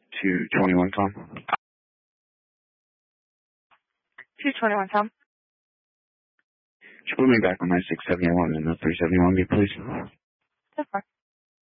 221, Tom. 221, Tom. Could you put me back on my 671 and the 371 me, please? So far.